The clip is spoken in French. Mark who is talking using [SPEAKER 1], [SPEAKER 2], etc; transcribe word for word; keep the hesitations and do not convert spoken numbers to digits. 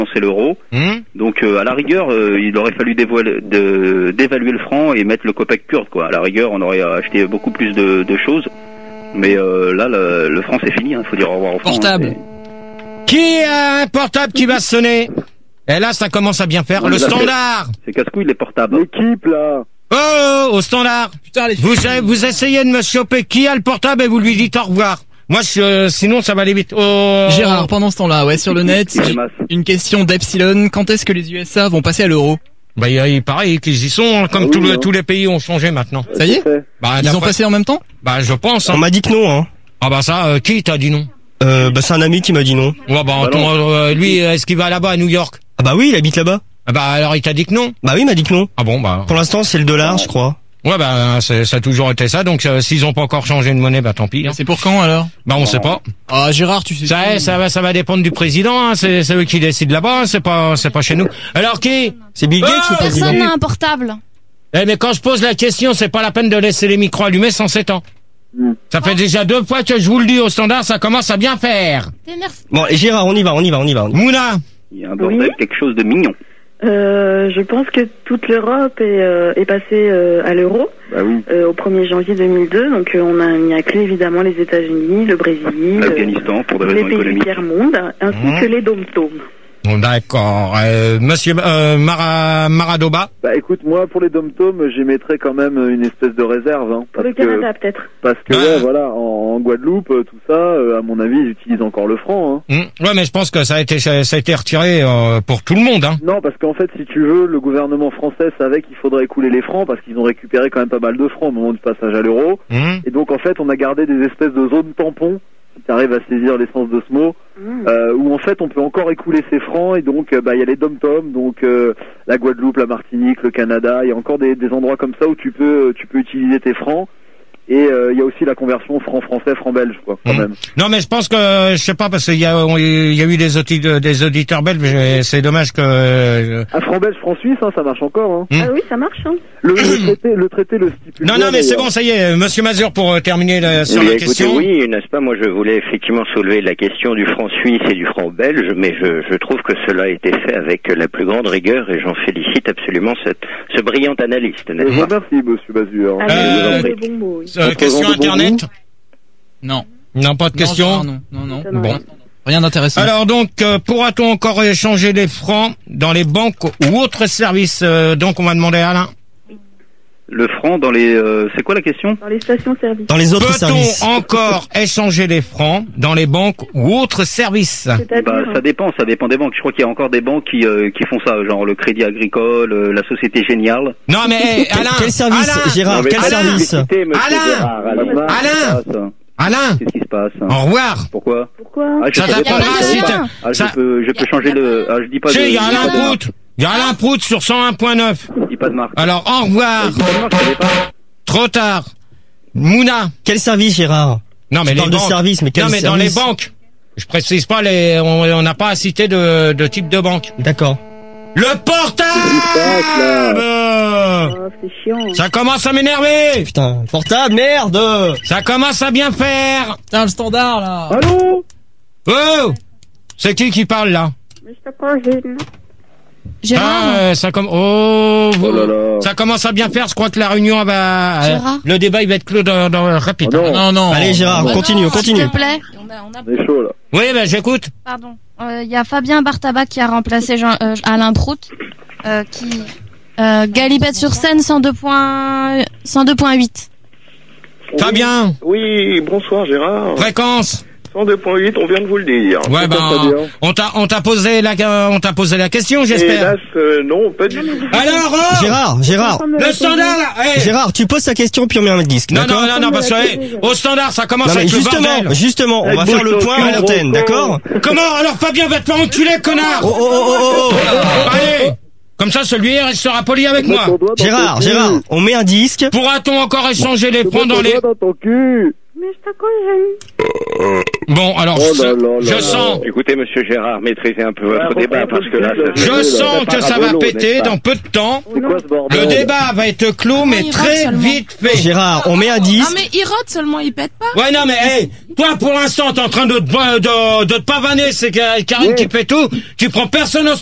[SPEAKER 1] c'est l'euro. Mmh. Donc euh, à la rigueur, euh, il aurait fallu dévoiler, de, d'évaluer le franc et mettre le Copec kurde, quoi. À la rigueur, on aurait acheté beaucoup plus de, de choses. Mais euh, là, le, le franc, c'est fini. Il hein, faut dire au revoir au franc.
[SPEAKER 2] Portable.
[SPEAKER 1] Hein,
[SPEAKER 2] qui a un portable qui va sonner? Et là, ça commence à bien faire. Non, le standard.
[SPEAKER 1] C'est casse-couille les portables.
[SPEAKER 3] L'équipe là.
[SPEAKER 2] Oh, au standard. Putain, les vous, vous essayez de me choper qui a le portable et vous lui dites au revoir. Moi, je, euh, sinon, ça va aller vite. Oh.
[SPEAKER 4] Gérard, pendant ce temps-là, ouais, sur le net, une question d'Epsilon. Quand est-ce que les U S A vont passer à l'euro?
[SPEAKER 2] Bah, il paraît qu'ils y sont, comme ah oui, tous, le, tous les pays ont changé maintenant.
[SPEAKER 4] Ça y est?
[SPEAKER 2] Bah,
[SPEAKER 4] ils ont passé en même temps?
[SPEAKER 2] Bah, je pense. Hein.
[SPEAKER 5] On m'a dit que non, hein.
[SPEAKER 2] Ah bah ça, euh, qui t'a dit non?
[SPEAKER 5] Euh, bah c'est un ami qui m'a dit non.
[SPEAKER 2] Ouais, bah, bah ton, euh, lui, est-ce qu'il va là-bas à New York?
[SPEAKER 5] Ah bah oui, il habite là-bas.
[SPEAKER 2] Ah bah alors il t'a dit que non?
[SPEAKER 5] Bah oui, il m'a dit que non.
[SPEAKER 2] Ah bon, bah.
[SPEAKER 5] Pour l'instant, c'est le dollar, je crois.
[SPEAKER 2] Ouais, bah c'est, ça a toujours été ça, donc euh, s'ils ont pas encore changé de monnaie, bah tant pis. Hein.
[SPEAKER 4] C'est pour quand alors?
[SPEAKER 2] Bah on sait pas.
[SPEAKER 4] Ah Gérard, tu sais.
[SPEAKER 2] Ça, ça va, ça va dépendre du président. Hein. C'est, c'est eux qui décident là-bas. Hein. C'est pas, c'est pas chez nous. Alors qui?
[SPEAKER 5] C'est Bill Gates oh, le président.
[SPEAKER 6] Personne n'a un portable.
[SPEAKER 2] Eh mais quand je pose la question, c'est pas la peine de laisser les micros allumés sans s'étendre. Mm. Ça fait déjà deux fois que je vous le dis au standard, ça commence à bien faire.
[SPEAKER 5] Bon, et Gérard, on y va, on y va, on y va.
[SPEAKER 2] Mouna.
[SPEAKER 1] Il y a un bordel, oui. Quelque chose de mignon.
[SPEAKER 7] Euh, je pense que toute l'Europe est, euh, est passée euh, à l'euro
[SPEAKER 1] bah oui.
[SPEAKER 7] euh, au premier janvier deux mille deux. Donc euh, on a mis à clé évidemment les États-Unis, le Brésil,
[SPEAKER 1] l'Afghanistan pour des raisons
[SPEAKER 7] les pays du tiers-monde, ainsi mmh. que les dom-toms.
[SPEAKER 2] D'accord. Euh, Monsieur euh, Mara, Maradoba.
[SPEAKER 3] Bah écoute, moi pour les dom-toms, j'émettrais quand même une espèce de réserve. Hein,
[SPEAKER 7] pour le Canada peut-être.
[SPEAKER 3] Parce que ah. ouais, voilà, en, en Guadeloupe, tout ça, euh, à mon avis, ils utilisent encore le franc. Hein.
[SPEAKER 2] Mmh. Ouais, mais je pense que ça a été ça, ça a été retiré euh, pour tout le monde. Hein.
[SPEAKER 3] Non, parce qu'en fait, si tu veux, le gouvernement français savait qu'il faudrait écouler les francs parce qu'ils ont récupéré quand même pas mal de francs au moment du passage à l'euro. Mmh. Et donc en fait, on a gardé des espèces de zones tampons. Si tu arrives à saisir l'essence de ce mot, mmh. euh, où en fait on peut encore écouler ses francs et donc bah il y a les dom-toms, donc euh, la Guadeloupe, la Martinique, le Canada, il y a encore des, des endroits comme ça où tu peux tu peux utiliser tes francs. Et il euh, y a aussi la conversion franc français, franc belge, quoi, quand mmh. même.
[SPEAKER 2] Non, mais je pense que, je sais pas, parce qu'il y a, il y a eu des, auditeurs, des auditeurs belges, mais c'est dommage que... Euh...
[SPEAKER 3] Ah, franc belge, franc suisse, hein, ça marche encore, hein.
[SPEAKER 7] Mmh. Ah oui, ça marche, hein.
[SPEAKER 3] Le, le traité, le traité le stipule.
[SPEAKER 2] Non, non, mais c'est bon, ça y est, Monsieur Mazur, pour euh, terminer la, sur
[SPEAKER 8] oui,
[SPEAKER 2] la
[SPEAKER 8] écoutez,
[SPEAKER 2] question.
[SPEAKER 8] Oui, n'est-ce pas, moi je voulais effectivement soulever la question du franc suisse et du franc belge, mais je, je trouve que cela a été fait avec la plus grande rigueur et j'en félicite absolument cette, ce brillant analyste, n'est-ce
[SPEAKER 3] pas? Je vous remercie, Monsieur Mazur.
[SPEAKER 7] Ah, euh, euh, bon mot, oui.
[SPEAKER 2] euh, question internet?
[SPEAKER 4] Non.
[SPEAKER 2] Non, pas de
[SPEAKER 4] non,
[SPEAKER 2] question?
[SPEAKER 4] Non, non, non.
[SPEAKER 2] non. Bon.
[SPEAKER 4] Rien d'intéressant.
[SPEAKER 2] Alors donc, euh, pourra-t-on encore échanger des francs dans les banques ou autres services? euh, Donc, on va demander à Alain.
[SPEAKER 1] Le franc dans les... Euh, c'est quoi la question?
[SPEAKER 7] Dans les stations-service.
[SPEAKER 5] Dans les autres services.
[SPEAKER 2] Peut-on encore échanger des francs dans les banques ou autres services?
[SPEAKER 1] Bah, ça dépend, ça dépend des banques. Je crois qu'il y a encore des banques qui, euh, qui font ça, genre le Crédit Agricole, euh, la Société Géniale.
[SPEAKER 2] Non mais Alain,
[SPEAKER 5] quel service,
[SPEAKER 2] Alain,
[SPEAKER 5] Gérard, quel
[SPEAKER 2] Alain,
[SPEAKER 5] service
[SPEAKER 2] Alain, Alain, Alain, Alain,
[SPEAKER 1] qu'est-ce qui se passe?
[SPEAKER 2] Au revoir.
[SPEAKER 1] Pourquoi?
[SPEAKER 7] Pourquoi?
[SPEAKER 1] Ah,
[SPEAKER 2] ça t'apprend pas si
[SPEAKER 1] ah, je peux, je peux changer le. Ah, je dis pas.
[SPEAKER 2] Il y a Alain Prout, il y a Alain Prout sur cent un point neuf.
[SPEAKER 1] Je dis pas de marque.
[SPEAKER 2] Alors au revoir.
[SPEAKER 1] Pas.
[SPEAKER 2] Trop tard. Mouna.
[SPEAKER 5] Quel service, Gérard?
[SPEAKER 2] Non mais
[SPEAKER 5] tu
[SPEAKER 2] les
[SPEAKER 5] parles
[SPEAKER 2] banques.
[SPEAKER 5] de service, mais quel
[SPEAKER 2] Non mais
[SPEAKER 5] service?
[SPEAKER 2] dans les banques. Je précise pas les. On n'a pas à citer de, de type de banque.
[SPEAKER 5] D'accord.
[SPEAKER 2] Le portable.
[SPEAKER 7] Oh, c'est chiant.
[SPEAKER 2] Ça commence à m'énerver.
[SPEAKER 5] Putain, portable, merde.
[SPEAKER 2] Ça commence à bien faire.
[SPEAKER 4] Putain, le standard là.
[SPEAKER 3] Allô?
[SPEAKER 2] Oh, c'est qui qui parle là?
[SPEAKER 7] Mister Cousine.
[SPEAKER 6] Gérard.
[SPEAKER 2] Ah, ça comme oh,
[SPEAKER 3] oh là là.
[SPEAKER 2] Ça commence à bien faire. Je crois que la réunion va.
[SPEAKER 6] Gérard.
[SPEAKER 2] Le débat il va être clos dans, dans rapide.
[SPEAKER 3] Oh non.
[SPEAKER 4] non non.
[SPEAKER 5] Allez Gérard,
[SPEAKER 6] Oh
[SPEAKER 5] continue,
[SPEAKER 6] non,
[SPEAKER 5] continue.
[SPEAKER 6] S'il te plaît. On a, on a...
[SPEAKER 3] C'est chaud là.
[SPEAKER 2] Oui, ben j'écoute.
[SPEAKER 6] Pardon. Il euh, y a Fabien Bartaba qui a remplacé Jean, euh, Alain Prout, euh, qui euh, Galipette sur scène cent deux point huit.
[SPEAKER 2] Fabien.
[SPEAKER 9] Oui, bonsoir Gérard.
[SPEAKER 2] Fréquence.
[SPEAKER 9] cent deux point huit, on vient de vous le dire.
[SPEAKER 2] Ouais, ben, on t'a, on t'a posé la, on t'a posé la question, j'espère.
[SPEAKER 9] Hélas, euh, non, pas du tout.
[SPEAKER 2] Alors, oh
[SPEAKER 5] Gérard, Gérard.
[SPEAKER 2] Le standard, là, hey.
[SPEAKER 5] Gérard, tu poses ta question puis on met un disque,
[SPEAKER 2] non,
[SPEAKER 5] d'accord?
[SPEAKER 2] non, non, non, parce que, hey, au standard, ça commence
[SPEAKER 5] non,
[SPEAKER 2] à être le bordel.
[SPEAKER 5] Justement, justement, on va faire le point à l'antenne, d'accord?
[SPEAKER 2] Comment? Alors, Fabien va te faire enculer, connard!
[SPEAKER 5] Oh, oh, oh, oh, oh.
[SPEAKER 2] Allez! Comme ça, celui là restera poli avec moi.
[SPEAKER 5] Gérard, Gérard, on met un disque.
[SPEAKER 2] Pourra-t-on encore échanger les francs dans les...
[SPEAKER 3] dans ton cul.
[SPEAKER 7] Mais je t'accorde.
[SPEAKER 2] Bon, alors,
[SPEAKER 1] Oh
[SPEAKER 2] je,
[SPEAKER 1] là là
[SPEAKER 2] je
[SPEAKER 1] là
[SPEAKER 2] sens...
[SPEAKER 1] là. Écoutez, monsieur Gérard, maîtrisez un peu votre
[SPEAKER 3] Ouais,
[SPEAKER 1] débat,
[SPEAKER 3] bon,
[SPEAKER 1] parce que là... ça
[SPEAKER 2] Je
[SPEAKER 1] fait-
[SPEAKER 2] sens que ça va
[SPEAKER 1] parabolo,
[SPEAKER 2] péter
[SPEAKER 1] n'est-ce pas
[SPEAKER 2] dans peu de temps.
[SPEAKER 3] C'est quoi ce bordel?
[SPEAKER 2] Le débat va être clos, mais
[SPEAKER 10] il
[SPEAKER 2] très
[SPEAKER 10] rate seulement.
[SPEAKER 2] vite fait.
[SPEAKER 5] Gérard, on met un
[SPEAKER 10] Non
[SPEAKER 5] disque.
[SPEAKER 10] mais il rote seulement, il pète pas.
[SPEAKER 2] Ouais, non, mais, hey, toi, pour l'instant, t'es en train de te, de, de te pavaner, c'est Karine qui fait tout. Tu prends personne au